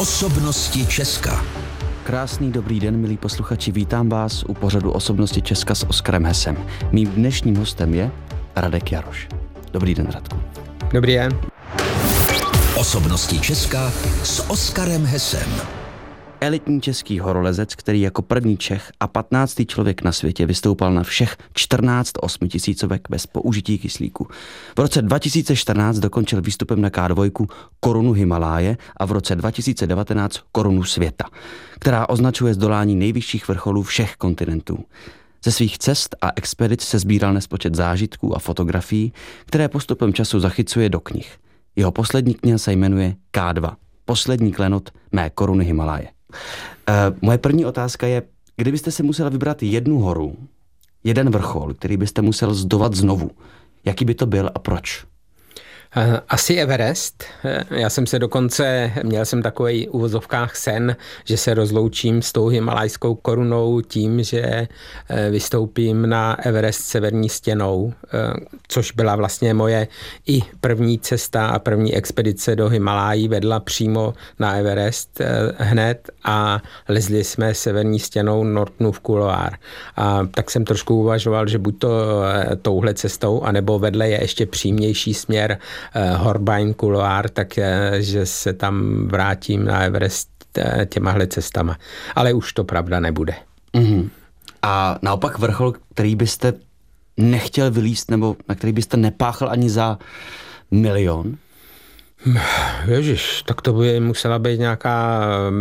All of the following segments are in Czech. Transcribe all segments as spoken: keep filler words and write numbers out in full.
Osobnosti Česka. Krásný dobrý den, milí posluchači, vítám vás u pořadu Osobnosti Česka s Oskarem Hesem. Mým dnešním hostem je Radek Jaroš. Dobrý den, Radku. Dobrý den. Osobnosti Česka s Oskarem Hesem. Elitní český horolezec, který jako první Čech a patnáctý člověk na světě vystoupal na všech čtrnáct osmitisícovek bez použití kyslíku. V roce dva tisíce čtrnáct dokončil výstupem na ká dva korunu Himaláje a v roce dva tisíce devatenáct korunu světa, která označuje zdolání nejvyšších vrcholů všech kontinentů. Ze svých cest a expedic se sbíral nespočet zážitků a fotografií, které postupem času zachycuje do knih. Jeho poslední kniha se jmenuje ká dva. Poslední klenot mé koruny Himaláje. Uh, moje první otázka je, kdybyste si musela vybrat jednu horu, jeden vrchol, který byste musel zdovat znovu, jaký by to byl a proč? Asi Everest. Já jsem se dokonce, měl jsem takový v uvozovkách sen, že se rozloučím s tou himalajskou korunou tím, že vystoupím na Everest severní stěnou, což byla vlastně moje i první cesta a první expedice do Himalájí, vedla přímo na Everest hned a lezli jsme severní stěnou Northnův Couloir. A tak jsem trošku uvažoval, že buď to touhle cestou, anebo vedle je ještě přímější směr Horbein Couloir, takže se tam vrátím na Everest těmahle cestama. Ale už to pravda nebude. Mm-hmm. A naopak vrchol, který byste nechtěl vylízt, nebo na který byste nepáchl ani za milion? Ježiš, tak to by musela být nějaká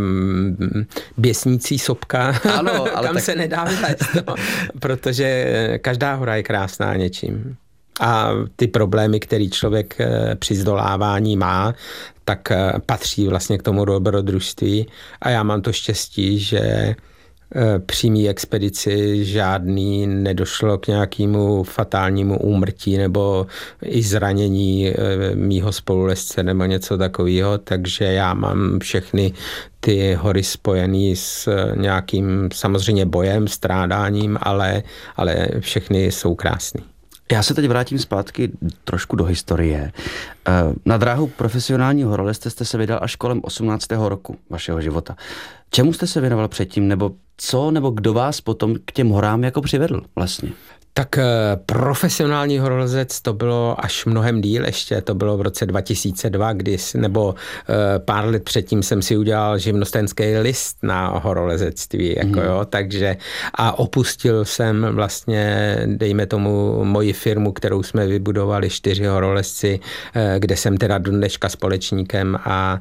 běsnící sopka, ano, ale kam tak... se nedá vylézt, no, protože každá hora je krásná něčím. A ty problémy, který člověk při zdolávání má, tak patří vlastně k tomu dobrodružství. A já mám to štěstí, že při mý expedici žádný nedošlo k nějakému fatálnímu úmrtí nebo i zranění mýho spolulezce nebo něco takového, takže já mám všechny ty hory spojený s nějakým samozřejmě bojem, strádáním, ale, ale všechny jsou krásný. Já se teď vrátím zpátky trošku do historie. Na dráhu profesionálního horolezce jste se vydal až kolem osmnáctého roku vašeho života. Čemu jste se věnoval předtím, nebo co, nebo kdo vás potom k těm horám jako přivedl vlastně? Tak profesionální horolezec to bylo až mnohem díl ještě, to bylo v roce dva tisíce dva, kdy, nebo pár let předtím jsem si udělal živnostenský list na horolezectví, jako mm. jo, takže a opustil jsem vlastně, dejme tomu, moji firmu, kterou jsme vybudovali čtyři horolezci, kde jsem teda do dneška společníkem a,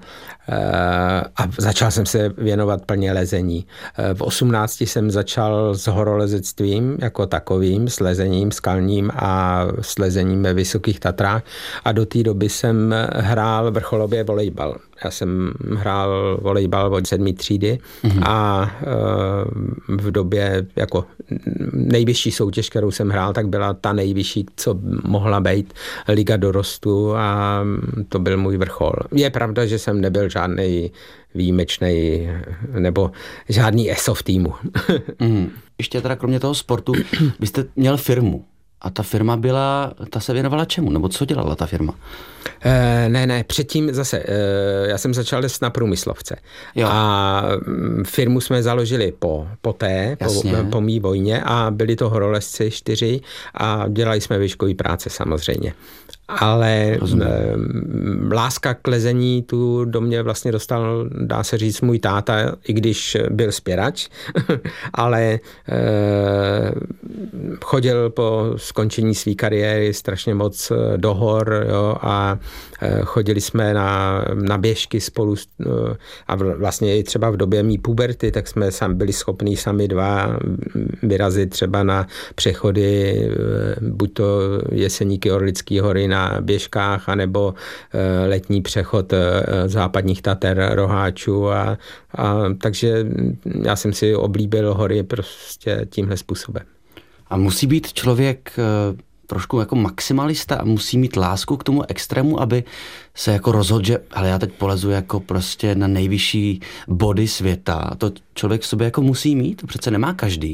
a začal jsem se věnovat plně lezení. V osmnácti jsem začal s horolezectvím jako takovým, s lezením skalním a s lezením ve Vysokých Tatrách a do té doby jsem hrál vrcholově volejbal. Já jsem hrál volejbal od sedmé třídy mm-hmm. a e, v době jako nejvyšší soutěž, kterou jsem hrál, tak byla ta nejvyšší, co mohla být Liga dorostu a to byl můj vrchol. Je pravda, že jsem nebyl žádnej výjimečnej nebo žádný eso v týmu. mm. Ještě teda kromě toho sportu, vy jste měl firmu. A ta firma byla, ta se věnovala čemu? Nebo co dělala ta firma? E, ne, ne, předtím zase, e, já jsem začal na průmyslovce. Jo. A firmu jsme založili po, po té, po, po mý vojně a byli to horolezci čtyři a dělali jsme výškový práce samozřejmě. Ale Rozumím. láska k lezení tu do mě vlastně dostal, dá se říct, můj táta, i když byl spěrač, ale e, chodil po skončení své kariéry strašně moc do hor, jo, a e, chodili jsme na, na běžky spolu a vlastně i třeba v době mý puberty, tak jsme sami byli schopní sami dva vyrazit třeba na přechody, buď to Jeseníky, Orlický hory na běžkách, anebo letní přechod západních Tater, Roháčů a, a takže já jsem si oblíbil hory prostě tímhle způsobem. A musí být člověk trošku jako maximalista a musí mít lásku k tomu extrému, aby se jako rozhodl, že hele, já teď polezu jako prostě na nejvyšší body světa. To člověk v sobě jako musí mít, to přece nemá každý.